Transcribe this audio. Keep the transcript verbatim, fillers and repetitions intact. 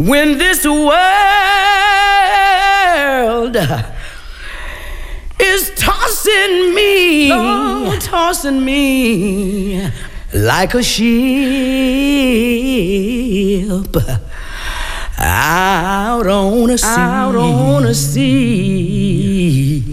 when this world is tossing me, oh, tossing me like a ship out on a sea, out on a sea.